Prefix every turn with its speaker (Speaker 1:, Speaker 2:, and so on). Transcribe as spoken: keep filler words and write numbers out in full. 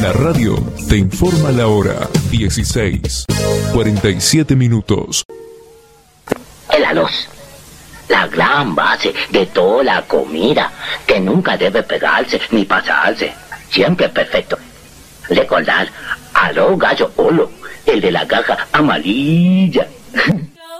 Speaker 1: La radio te informa la hora dieciséis, cuarenta y siete minutos.
Speaker 2: El arroz, la gran base de toda la comida, que nunca debe pegarse ni pasarse, siempre perfecto. Recordar, arroz gallo olo, el de la caja amarilla.